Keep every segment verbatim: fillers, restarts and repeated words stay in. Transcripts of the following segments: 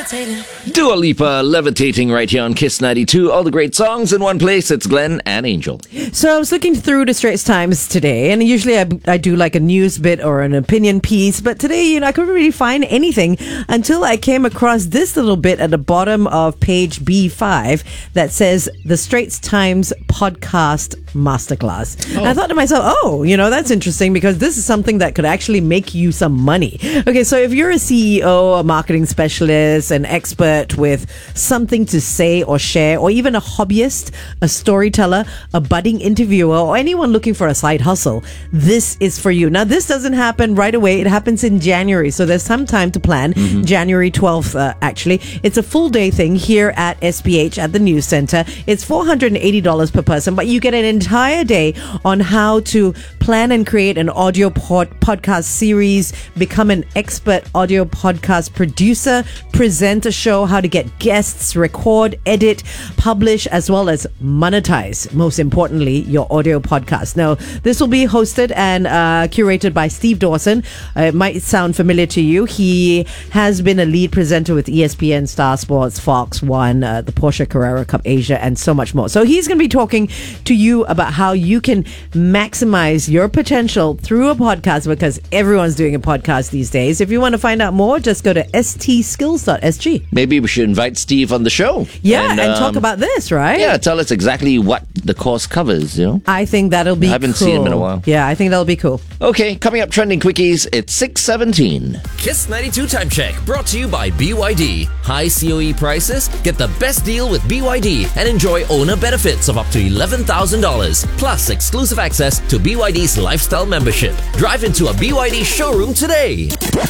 levitating. Dua Lipa levitating right here on Kiss ninety-two. All the great songs in one place. It's Glenn and Angel. So I was looking through the Straits Times today, and usually I, I do like a news bit or an opinion piece, but today, you know, I couldn't really find anything until I came across this little bit at the bottom of page B five that says the Straits Times podcast masterclass. Oh. And I thought to myself, oh, you know, that's interesting because this is something that could actually make you some money. Okay, so if you're a C E O, a marketing specialist, an expert with something to say or share, or even a hobbyist, a storyteller, a budding interviewer, or anyone looking for a side hustle, this is for you. Now, this doesn't happen right away. It happens in January, so there's some time to plan. Mm-hmm. January twelfth, uh, actually. It's a full day thing here at S P H at the News Center. It's four hundred eighty dollars per person, but you get an entire day on how to plan and create an audio pod- podcast series, become an expert audio podcast producer, present a show, how to get guests, record, edit, publish, as well as monetize, most importantly, your audio podcast. Now, this will be hosted and uh, curated by Steve Dawson. Uh, it might sound familiar to you. He has been a lead presenter with E S P N, Star Sports, Fox One, uh, the Porsche Carrera Cup Asia, and so much more. So he's going to be talking to you about how you can maximize your potential through a podcast, because everyone's doing a podcast these days. If you want to find out more, just go to s t skills dot s g. Maybe we should invite Steve on the show. Yeah, and, and um, talk about this, right? Yeah, tell us exactly what the course covers, you know? I think that'll be cool. I haven't cool. seen him in a while. Yeah, I think that'll be cool. Okay, coming up, Trending Quickies, it's six seventeen. Kiss ninety-two Time Check, brought to you by B Y D. High C O E prices? Get the best deal with B Y D and enjoy owner benefits of up to eleven thousand dollars, plus exclusive access to B Y D's lifestyle membership. Drive into a B Y D showroom today.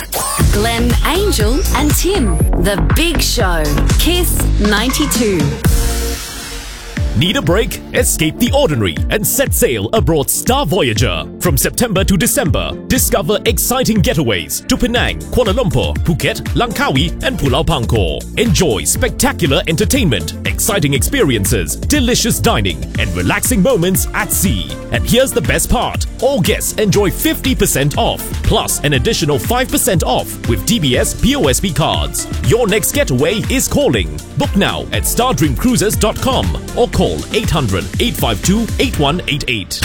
Glenn, Angel, and Tim. The Big Show. Kiss ninety-two. Need a break? Escape the ordinary and set sail aboard Star Voyager. From September to December, discover exciting getaways to Penang, Kuala Lumpur, Phuket, Langkawi, and Pulau Pangkor. Enjoy spectacular entertainment, exciting experiences, delicious dining, and relaxing moments at sea. And here's the best part. All guests enjoy fifty percent off, plus an additional five percent off with D B S P O S B cards. Your next getaway is calling. Book now at star dream cruises dot com or call eight hundred, eight five two, eight one eight eight.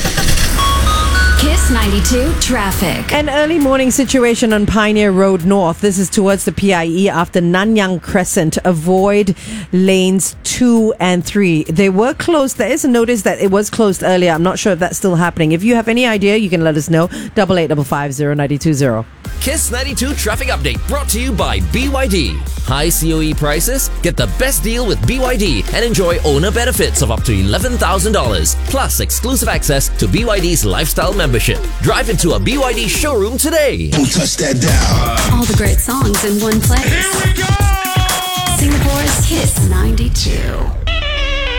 Kiss ninety-two traffic. An early morning situation on Pioneer Road North. This is towards the P I E after Nanyang Crescent. Avoid lanes two and three. They were closed. There is a notice that it was closed earlier. I'm not sure if that's still happening. If you have any idea, you can let us know. Double eight double five zero ninety two zero. Kiss ninety-two Traffic Update, brought to you by B Y D. High C O E prices? Get the best deal with B Y D and enjoy owner benefits of up to eleven thousand dollars, plus exclusive access to B Y D's lifestyle membership. Drive into a B Y D showroom today. Don't touch that dial. All the great songs in one place. Here we go! Singapore's Kiss ninety-two.